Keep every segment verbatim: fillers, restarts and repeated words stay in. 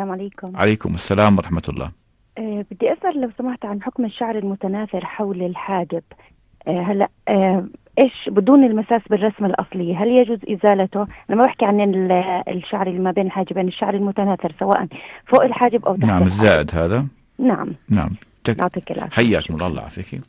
السلام عليكم. عليكم السلام ورحمة الله. أه بدي أسأل لو سمحت عن حكم الشعر المتناثر حول الحاجب. أه هلا أه إيش بدون المساس بالرسمة الأصلية، هل يجوز إزالته؟ أنا ما بحكي عن الشعر اللي ما بين الحاجبين، الشعر المتناثر سواء فوق الحاجب أو تحت نعم الحاجب. الزائد هذا. نعم نعم. يعطيك العافية. حياكم الله، الله يعافيك.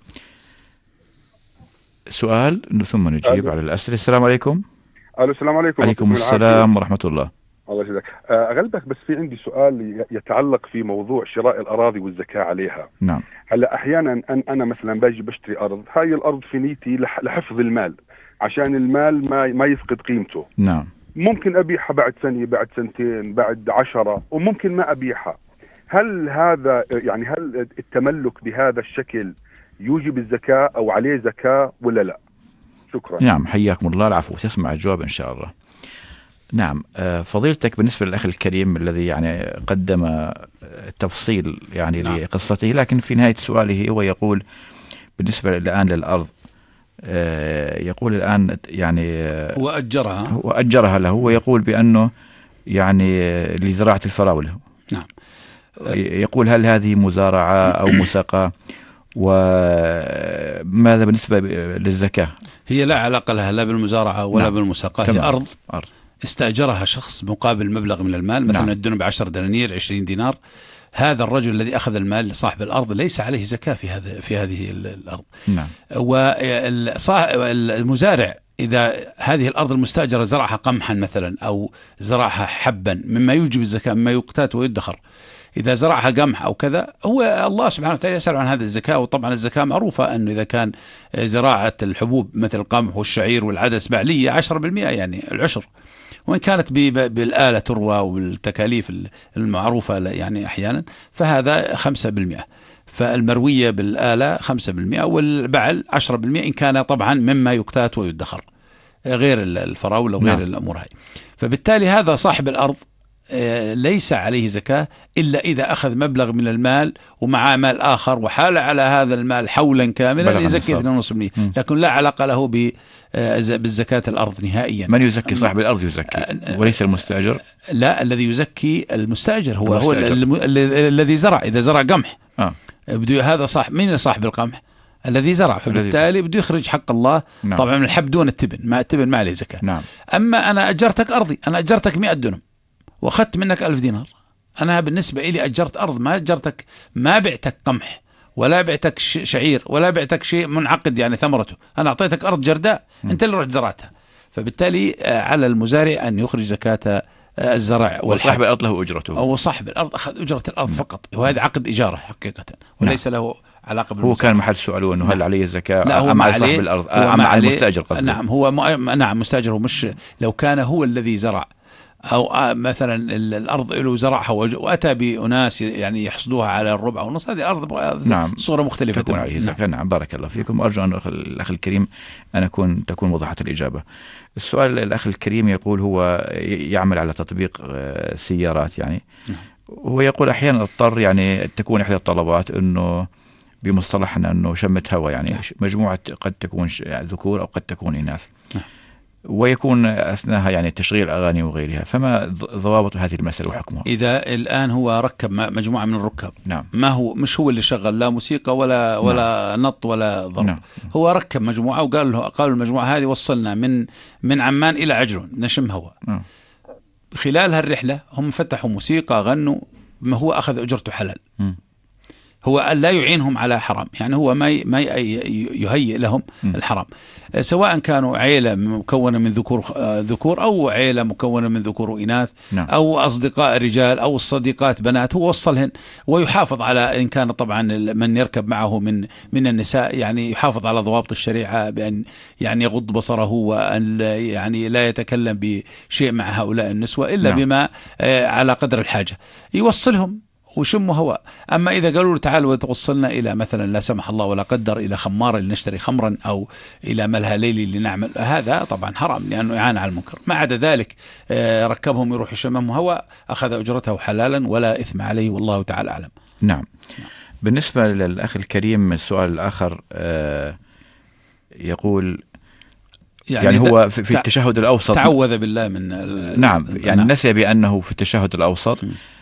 سؤال ثم نجيب على الأسئلة. السلام عليكم. الو السلام عليكم. عليكم السلام ورحمة الله. الله يجزاك. اغلبك بس في عندي سؤال يتعلق في موضوع شراء الاراضي والزكاه عليها. نعم. هلا احيانا أن انا مثلا باجي بشتري ارض، هاي الارض في نيتي لحفظ المال، عشان المال ما ما يفقد قيمته. نعم. ممكن ابيعها بعد سنه، بعد سنتين، بعد عشرة، وممكن ما ابيعها. هل هذا يعني هل التملك بهذا الشكل يوجب الزكاه او عليه زكاه ولا لا؟ شكرا. نعم حياكم الله، العفو، تسمع الجواب إن شاء الله. نعم فضيلتك بالنسبة للأخ الكريم الذي يعني قدم التفصيل يعني نعم. لقصته، لكن في نهاية سؤاله هو يقول بالنسبة الآن للأرض، يقول الآن يعني هو أجرها هو أجرها له، ويقول بأنه يعني لزراعة الفراولة. نعم. يقول هل هذه مزارعة أو مساقة؟ وماذا بالنسبة للزكاة؟ هي لا علاقة لها لا بالمزارعة ولا نعم. بالمساقة. هي أرض أرض استأجرها شخص مقابل مبلغ من المال، مثلا نعم. الدنيا بعشر دنانير، عشرين دينار. هذا الرجل الذي أخذ المال لصاحب الأرض ليس عليه زكاة في هذا في هذه الأرض. نعم. والمزارع إذا هذه الأرض المستأجرة زرعها قمحا مثلا أو زرعها حبا مما يوجب الزكاة، مما يقتات ويدخر، إذا زرعها قمح أو كذا، هو الله سبحانه وتعالى يسأل عن هذه الزكاة. وطبعا الزكاة معروفة أنه إذا كان زراعة الحبوب مثل القمح والشعير والعدس بعلية عشرة بالمئة يعني العشر، وإن كانت بالآلة تروى وبالتكاليف المعروفة يعني أحيانا فهذا خمسة بالمئة، فالمروية بالآلة خمسة بالمئة والبعل عشرة بالمئة إن كان طبعا مما يقتات ويدخر غير الفراولة وغير نعم. الأمور هاي. فبالتالي هذا صاحب الأرض ليس عليه زكاة إلا إذا أخذ مبلغ من المال ومعه مال آخر وحال على هذا المال حولا كاملا يزكي اثنين ونصف بالمئة، لكن لا علاقة له بالزكاة الأرض نهائيا. من يزكي؟ صاحب الأرض يزكي وليس المستأجر. لا، الذي يزكي المستأجر هو المستأجر. هو الذي زرع. إذا زرع قمح آه. بده هذا صاحب. مين صاحب القمح؟ الذي زرع، فبالتالي بده يخرج حق الله نعم. طبعا من الحب دون التبن، ما التبن ما عليه زكاة نعم. أما أنا أجرتك أرضي، أنا أجرتك مئة دنم واخذت منك ألف دينار، أنا بالنسبة إلي أجرت أرض، ما أجرتك، ما بعتك قمح ولا بعتك شعير ولا بعتك شيء منعقد يعني ثمرته، أنا أعطيتك أرض جرداء م. أنت اللي رحت زرعتها. فبالتالي على المزارع أن يخرج زكاة الزرع. وصاحب الأرض له أجرته، أو صاحب الأرض أخذ أجرة الأرض م. فقط، وهذا عقد إجارة حقيقة وليس م. له علاقة بالمزارع. هو كان محل سؤاله أنه هل عليه زكاة؟ لا، هو أم على صاحب الأرض أم على المستأجر قصده؟ نعم هو م... نعم مستأجر. مش لو كان هو الذي زرع أو مثلا الأرض له زرعها وأتى بأناس يعني يحصدوها على الربع ونص، هذه الأرض نعم. صورة مختلفة تكون عليه زكاة. نعم. نعم بارك الله فيكم، وأرجو أن الأخ الكريم أن أكون تكون وضحت الإجابة. السؤال الأخ الكريم يقول هو يعمل على تطبيق سيارات يعني نعم. هو يقول أحيانا اضطر يعني تكون إحدى الطلبات أنه بمصطلحنا أنه شمة هواء يعني نعم. مجموعة قد تكون ذكور أو قد تكون إناث نعم. ويكون أثناءها يعني تشغيل أغاني وغيرها، فما ضوابط هذه المسألة وحكمها؟ إذا الآن هو ركب مجموعة من الركاب نعم. ما هو مش هو اللي شغل لا موسيقى ولا ولا نعم. نط ولا ضرب نعم. هو ركب مجموعة وقال له قالوا المجموعة هذه وصلنا من من عمان إلى عجلون نشم هواء نعم. خلال هالرحلة هم فتحوا موسيقى غنوا، ما هو أخذ أجرته حلال م. هو لا يعينهم على حرام، يعني هو ما ما يهيئ لهم م. الحرام، سواء كانوا عيلة مكونة من ذكور ذكور أو عيلة مكونة من ذكور وإناث نعم. أو أصدقاء رجال أو الصديقات بنات، هو وصلهن ويحافظ على إن كان طبعا من يركب معه من من النساء يعني يحافظ على ضوابط الشريعة بأن يعني يغض بصره وأن يعني لا يتكلم بشيء مع هؤلاء النسوة إلا نعم. بما على قدر الحاجة، يوصلهم وشموا هواء. أما إذا قالوا له تعال وتوصلنا إلى مثلا لا سمح الله ولا قدر إلى خمارة لنشتري خمرا أو إلى ملهى ليلي لنعمل، هذا طبعا حرام لأنه إعانة على المنكر. ما عدا ذلك ركبهم يروح يشمهم هواء أخذ أجرته حلالا ولا إثم عليه، والله تعالى أعلم. نعم. بالنسبة للأخ الكريم السؤال الآخر يقول يعني, يعني هو في التشهد الأوسط تعوذ بالله من نعم يعني نسي بأنه في التشهد الأوسط